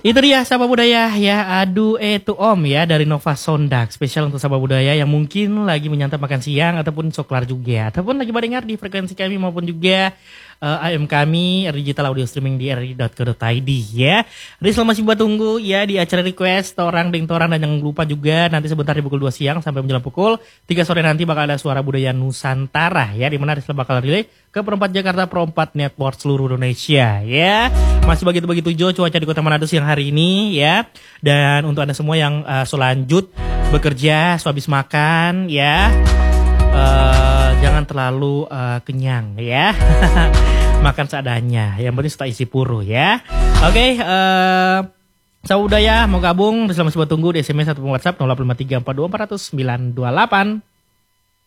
Itu dia Sabah Budaya ya, Adu Itu Om ya dari Nova Sondak. Spesial untuk Sabah Budaya yang mungkin lagi menyantap makan siang ataupun soklar juga. Ataupun lagi mendengar di frekuensi kami maupun juga AM kami, digital audio streaming di ri.co.id ya. Rizal masih buat tunggu ya di acara request Torang Ding Torang. Dan jangan lupa juga nanti sebentar di pukul 2 siang sampai menjelang pukul 3 sore nanti bakal ada Suara Budaya Nusantara ya. Dimana Rizal bakal relay ke perempat Jakarta, perempat network seluruh Indonesia ya. Masih begitu-begitu Jo cuaca di Kota Manado siang hari ini ya. Dan untuk Anda semua yang selanjut bekerja, habis makan ya, jangan terlalu kenyang ya. Makan seadanya, yang penting tak isi puru ya. Oke, Sabah Budaya mau gabung, Rizal masih buat tunggu di SMS atau WhatsApp 0853 424 928.